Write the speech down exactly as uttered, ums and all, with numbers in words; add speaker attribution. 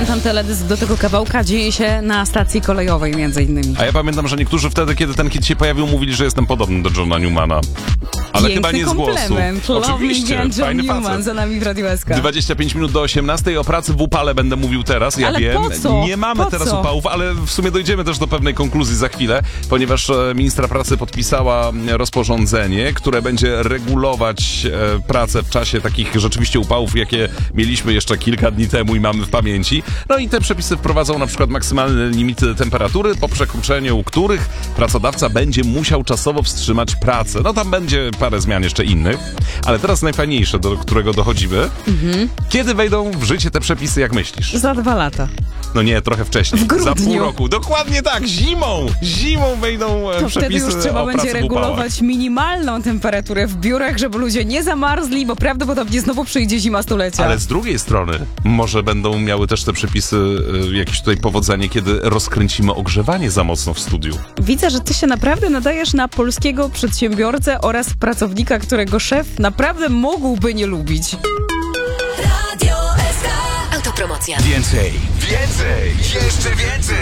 Speaker 1: pamiętam teledysk do tego kawałka, dzieje się na stacji kolejowej między innymi.
Speaker 2: A ja pamiętam, że niektórzy wtedy, kiedy ten hit się pojawił, mówili, że jestem podobny do Johna Newmana. Ale
Speaker 1: Piękny
Speaker 2: chyba nie z głosu.
Speaker 1: komplement.
Speaker 2: Oczywiście,
Speaker 1: John
Speaker 2: fajny
Speaker 1: Newman
Speaker 2: facet.
Speaker 1: za nami w Radio S K.
Speaker 2: dwadzieścia pięć minut do osiemnastej. O pracy w upale będę mówił teraz, ja
Speaker 1: Ale
Speaker 2: wiem.
Speaker 1: po co?
Speaker 2: Nie mamy
Speaker 1: Po
Speaker 2: teraz
Speaker 1: co?
Speaker 2: upałów, ale w sumie dojdziemy też do pewnej konkluzji za chwilę, ponieważ e, ministra pracy podpisała rozporządzenie, które będzie regulować e, pracę w czasie takich rzeczywiście upałów, jakie mieliśmy jeszcze kilka dni temu i mamy w pamięci. No i te przepisy wprowadzą na przykład maksymalne limity temperatury, po przekroczeniu których pracodawca będzie musiał czasowo wstrzymać pracę. No tam będzie parę zmian jeszcze innych. Ale teraz najfajniejsze, do którego dochodzimy. Mhm. Kiedy wejdą w życie te przepisy, jak myślisz?
Speaker 1: Za dwa lata.
Speaker 2: No nie, trochę wcześniej.
Speaker 1: W grudniu.
Speaker 2: Za pół roku. Dokładnie tak, zimą. Zimą wejdą e,
Speaker 1: To
Speaker 2: przepisy
Speaker 1: wtedy już trzeba
Speaker 2: o
Speaker 1: będzie
Speaker 2: pracy w upałach.
Speaker 1: regulować minimalną temperaturę w biurach, żeby ludzie nie zamarzli, bo prawdopodobnie znowu przyjdzie zima stulecia.
Speaker 2: Ale z drugiej strony może będą miały też te przepisy e, jakieś tutaj powodzenie, kiedy rozkręcimy ogrzewanie za mocno w studiu.
Speaker 1: Widzę, że ty się naprawdę nadajesz na polskiego przedsiębiorcę oraz pracownika, którego szef naprawdę mógłby nie lubić.
Speaker 3: Radio S K. Autopromocja.
Speaker 4: Więcej, więcej, jeszcze więcej.